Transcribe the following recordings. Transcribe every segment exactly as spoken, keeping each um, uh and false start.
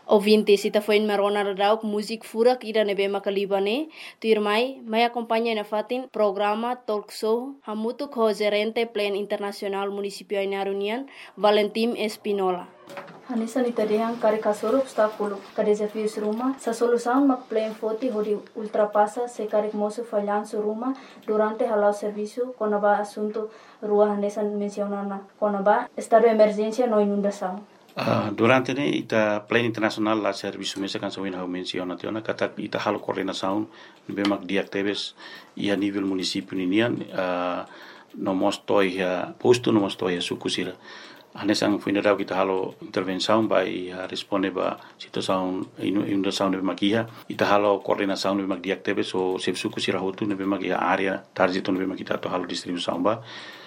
Ouvintes, ita foi marona radau música furak ira nebe makalibane, tu irmai, mai acompanha na fatin programa talk show hamutu ko gerente plan internacional municipio Ainara União, Valentim Espinola. Hanisa ni tadehang kare kasoro obstáculo, ka desafios ruma, sa solução mak plan foti hori ultrapassa se kare moço falhanço ruma durante halau serviço konaba assunto rua hanesa mencionana konaba estado de emergência no inundação. Uh, durante ne ita plan internacional la serviço mesa kan sawin hau menciona tiona kata ita halo coordenação bemak diactebes ia nível município ninian uh, no mostoi ya posto no mostoi ya sukusira anesang funeral kita halo intervenção vai uh, responde ba situação inundação de makia ita halo coordenação de bemak diactebes o sep sukusira hotu ne bemak ya area target no bemak kita to halo distribuição ba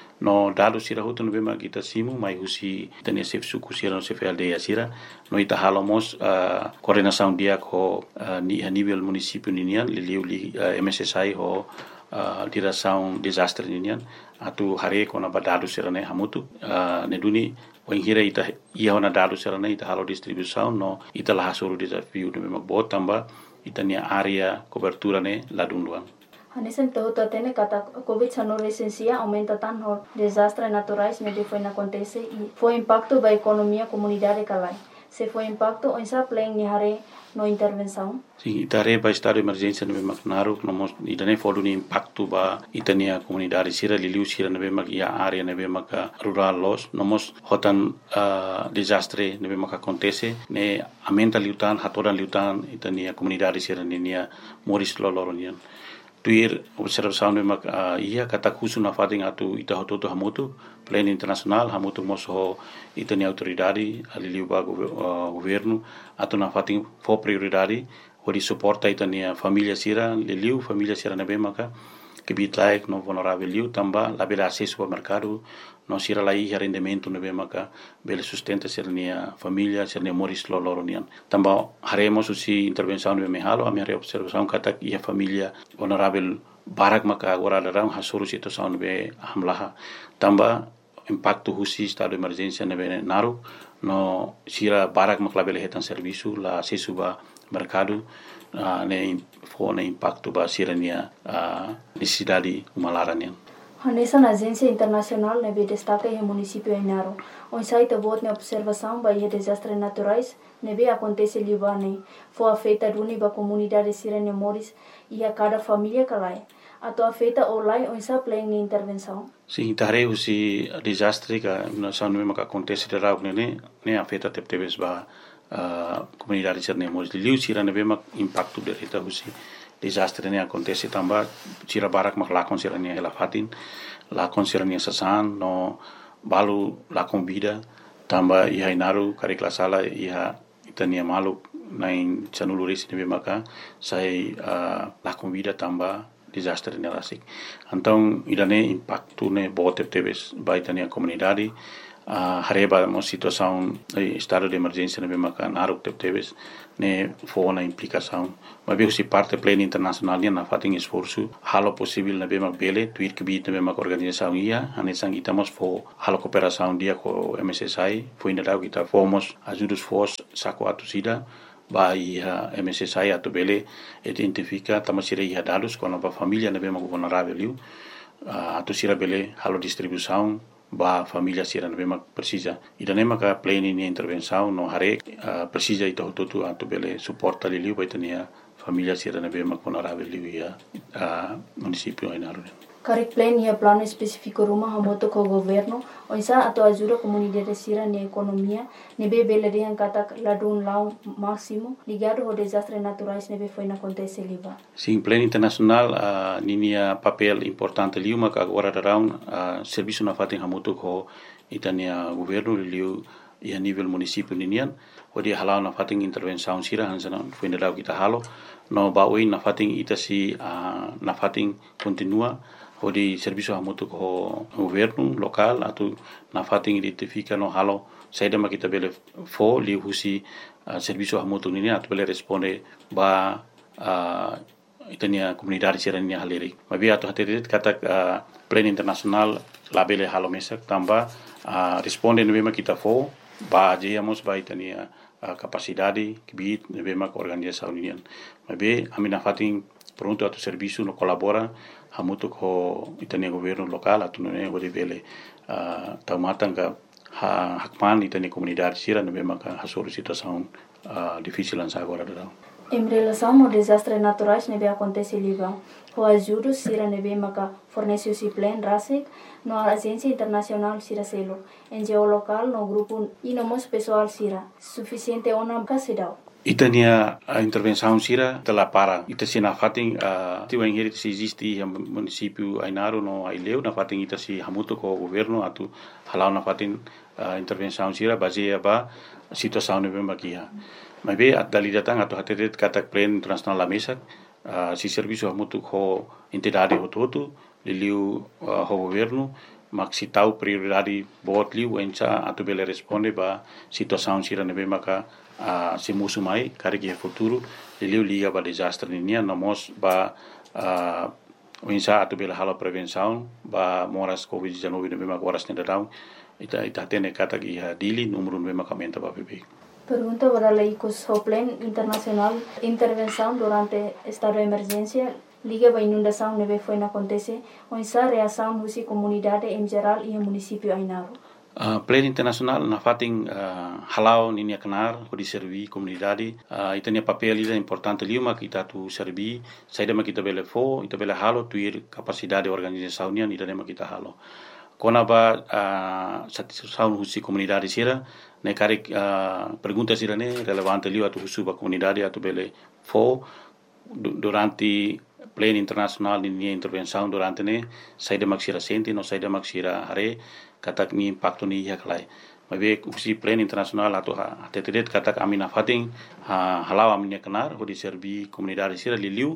no dado sira hotu no bema kita simu mai husi tania sef suku sira no sef aldeia sira no ita halomos uh, coordenação dia ko uh, ni a nível município ninian liliu li uh, M S S I ho uh, direção desastre ninian atu hare ko na badado sira ne hamutu uh, ne duni o ingira ita ia ona dado sira ne ita halo distribuição no ita la hasuru desafio no bema botamba ita nia area cobertura ne ladunduan. Hanesen todo atene kata COVID sano recensia aumenta tan hor desastres naturais me foi acontece e foi impacto ba economia comunidade calai. Se foi impacto onsa plan ni hare no intervenção. Sim, itare ba estado de emergência no bemak naru no mos idane fodu ni impacto ba itania comunidade sira liliu sira no bemak ia area no bemak rural los no mos hotan uh, desastre no bemak acontece ne aumenta liutan hatoran liutan itania comunidade sira nia moris loloronian. Tuir observação de mak uh, ia kata kusu na fating atu ita hototo hamutu plan internacional hamutu moso itani autoridade aliliu ba uh, governo atu na fating for prioridade hori suporta itani família sira liliu família sira na bemaka que bitlaik no vulnerável liu tamba la bela acesso ao mercado no sira la ia rendimento no bemaka bela sustenta sernia família sernia moris loloronian tamba haremos usi intervenção no mehalo a minha observação kata ia família vulnerável barak maka agora darão hasuru situação be hamlaha tamba impacto husi estado de emergência no naru no sira barak makla bela hetan serviço la acesso ba mercado uh, ne fo ne impacto ba sirania uh, necessidade umalaranian. Hanesa na agência internacional ne be destaca e município Ainara. On site bot ne observação ba e desastres naturais ne be acontece libane. Fo afeta duni ba comunidade sirania moris e a cada família calai. Ato afeta online on sa plan ni intervenção. Sim, tare usi desastre ka na sanu me ka acontece de rau ne ne afeta teptebes ba Uh, comunidade sirne moris liu sira ne bema impacto de eta husi desastre ne acontece tamba sira barak mak lakon sira ne hela fatin lakon sira ne sasan no balu lakon vida tamba ia inaru kare klasala ia itania malu nain chanuluris ne bema ka sai uh, lakon vida tamba desastre ne rasik então irane impacto ne bote tebes baitania comunidade Uh, hareba mo situação eh, estado de emergência na bema ka naruk tebes ne fo na implicação mas bem se parte pleno internacional na fating esforço halo possível na bema bele tuir que bit na bema organização ia anesang itamos fo halo cooperação dia com M S S I foi ainda kita fomos ajudos fos saco atusida ba ia M S S I atu bele identifica tamasire ia dados com a família na bema vulnerável liu uh, atusira bele halo distribuição ba família sira na bema precisa ida nema ka plane ni intervenção no hare uh, precisa ito tutu atu bele suporta liliu ba itania família sira na bema vulnerável liu ia uh, município Ainara. Karik plan ia plano específico rumah hamoto ko governo onsa atau ajuda comunidade sira ni economia nebe bele de kata ladun lau máximo ligado ao desastres naturais nebe foi na acontece liba. Sim, plano internacional uh, ninia papel importante liu mak agora darão uh, serviço na fatin hamoto ko itania governo liu ia nível município ninian odi halau na fatin intervenção sira hansana foi na kita halo no baoi na fatin itasi uh, na fatin continua odi serviço hamutu ko governo local atu na fating identifica no halo saida makita bele fo li husi uh, serviço hamutu ni atu bele responde ba uh, itania comunidade serania haleri mabi atu hateret kata uh, plan international labele halo mesak tamba uh, responde no bema kita fo ba jemos ba itania uh, capacidade que bit nebe mak organização union mas be amina fatin pronto atu serviço no colabora hamutu ko itania governo local atu ne gode bele uh, taumatanga ha hakman itania comunidade sira nebe mak hasor situação uh, difícil lança agora da. Em relação ao desastre naturais nebe acontece Líbano, o ajuda sira nebe maka fornece o plan rasik no agência internacional sira selo, em geo local no grupo e no mos pessoal sira, suficiente ona kasidau. Itania a intervenção sira tela para ita sina fating a tiu engeri se existe em município Ainaro no Aileu na fating ita si hamuto ko governo atu halau na fating a intervenção sira baseia ba situação nebe makia. Mas be at dali datang atau hatetet katak plan internasional la mesa uh, si serviço hamutu ko entidade hototu liliu uh, ho governo mak si tau prioridade bot liu encha atu bele responde ba situação sira nebe maka uh, si musu mai kare ki futuro liliu liga ba desastre ninia nomos ba uh, encha atu bele hala prevenção ba moras covid dezenove nebe maka waras nedau ita ita tene katak iha dili numero nebe maka menta ba bebe. Pergunta para la I C O S, o Plan Internacional Intervenção durante estado de emergência, liga a inundação neve foi na acontece, onde a reação da comunidade em geral e o município Ainaro. Uh, Plan Internacional na fating uh, halau ninia kenar kodi servi komunidade uh, itania papel ida importante liuma kita tu servi saida ma kita bele fo ita bele halo tuir capacidade organização nia ida ma kita halo kona ba uh, satisfação husi komunidade sira ne kare uh, pergunta sira ne relevante liu atu husu ba komunidade atu bele fo durante Plan Internacional ninia intervenção durante ne saida maksira senti no saida maksira hare katak ni impacto ni ya kalai mabe usi Plan Internacional atau ha tetedet katak amina fating ha halau amina kenar ho di servi komunidade sira liliu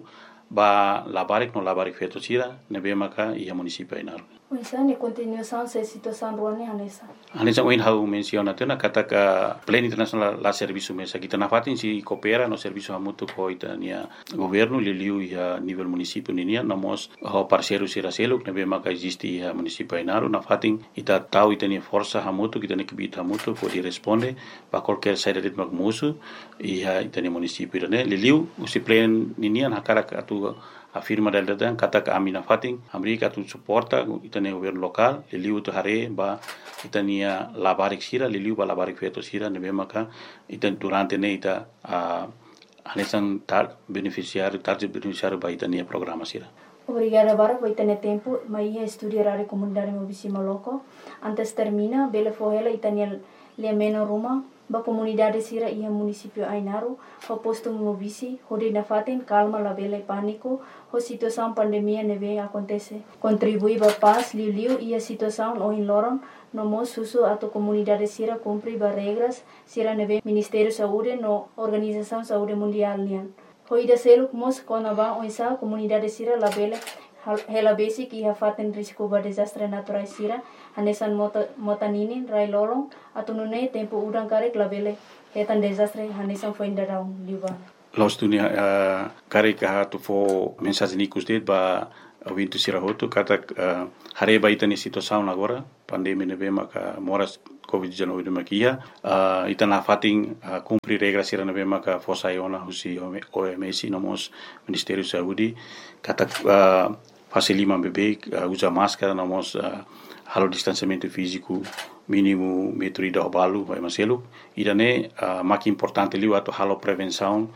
ba labarik no labarik feto sira nebe maka ia municipio Ainaro. Oisa ne continuação se situação ruane hanesa. Hanesa oin hau menciona tena katak Plan Internacional la serviço mesa kita na fating si coopera no serviço hamutu ko itania governo liliu ia nível municipio ninia nomos ho parceiro sira selo nebe maka existe ia municipio Ainaro na fating ita tau itania força hamutu kita ne kibita hamutu ko di responde ba qualquer saída de magmusu ia itania municipio ne liliu usi plan ninia na karak atu afirma del datang kata ke amina fating Amerika tu suporta itania governo local liliu tu hare ba itania labarik sira liliu ba labarik feto sira nebe maka itan durante ne ita uh, anesan tar beneficiário tarde beneficiário ba itania programa sira. Obrigada para por ter tempo, mas ia estudar a comunidade mobisima loco. Antes termina, bele fohela itania le meno ruma ba comunidade sira ia municipio Ainaro, ho posto mobisi, ho de nafaten calma la bele pânico, ho situação pandemia neve acontece. Contribui ba paz liu liu ia situação o in loron, no mo susu ato comunidade sira cumpri ba regras sira neve Ministério Saúde no Organização Saúde Mundial nian. Ho ida seluk mos kona ba oisa comunidade sira la bele hela basic ia faten risco ba desastre natural sira hanesan mota motaninin rai lolong atau nune tempo udang karek labele hetan desastre hanesan foi ndarau liban los dunia uh, karek ha tu fo mensagem ni kustet ba wintu sira hotu kata uh, hare ba itani situação agora pandemia neve maka moras covid dezenove de makia uh, itana fating uh, cumprir regras sira neve maka fosa iona husi O M S nomos Ministério Saúde kata uh, fase lima bebê uh, usa máscara nomos uh, halo distanciamento físico mínimo metro ida obalu vai maselo idane uh, mak importante liu atau halo prevenção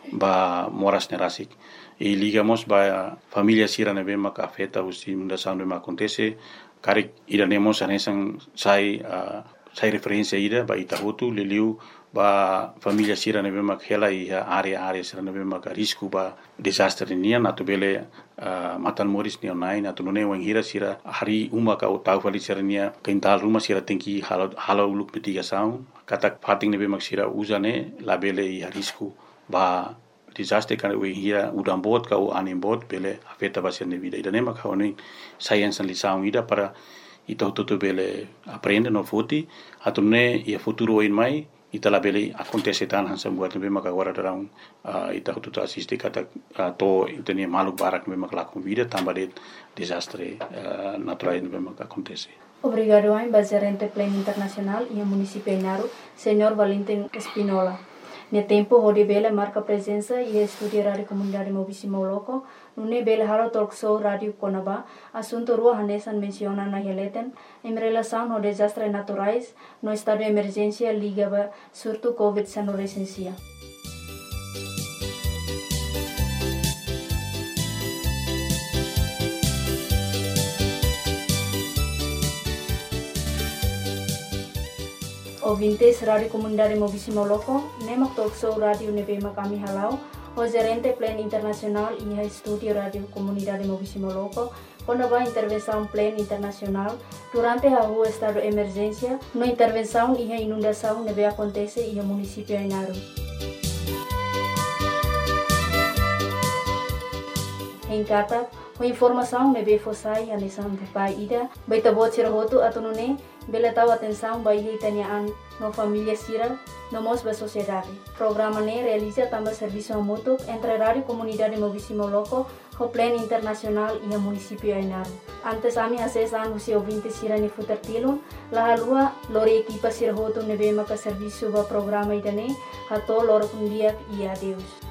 ba moras nerasik e ligamos ba família sira neve maka afeta usi mundação de acontece kare idanemos anesan sai uh, sai referência ida ba itahutu liliu ba família sira neve mak hela ia area area sira neve mak risco ba desastre nian atu bele uh, matan moris ni online atu none wang hira sira hari uma ka utau fali sira nia kental rumah sira tengki halo halo uluk mitigação katak fating neve mak sira usane la bele ia risco ba desastre kan we hira udam bot ka u anim bot bele afeta ba sira vida ida nema ka oni science and lição ida para ito toto bele aprende no futi atu ne ia futuro in mai ita la bele acontece tan hansa buat nebe maka agora darang uh, ita tutu assiste kata uh, to itani maluk barak nebe maka lakon vida tamba de desastre uh, natural nebe maka acontece. Obrigado a Gerente Plan Internacional e a Município Inaru, senhor Valentim Espinola. No tempo, onde bela marca presença e estudia rádio comunidade Mobisimo Loco, no bela halo talk show rádio Conaba, assunto rua hanesan menciona na heleten, em relação ao desastres naturais, no estado de emergência ligava surto covid dezenove licencia. Ouvintes Rádio Comunidade Mobisimo Loco, nemak talk show rádio nebema kami halau, o gerente Plan Internacional e a estúdio Rádio Comunidade Mobisimo Loco, quando a intervenção Plan Internacional, durante a rua estado de emergência, no intervenção e a inundação nebe acontece e o município Inaru. Em Kata, a informação nebe fosai a nisan de pai ida, baita bot sirahotu atunune, bela tahu atenção bayi tanyaan no família Sira, no mos ba sociedade. Programa ne realiza também serviço mútuo entre Rádio Comunidade Mobisimo Loco, o Plan Internacional e o município Inaru. Antes ami acesan usi ouvinte Sira ni futertilun, la halua lori equipa Sira hotu nebe maka serviço ba programa idane, hato lor kundiak e adeus.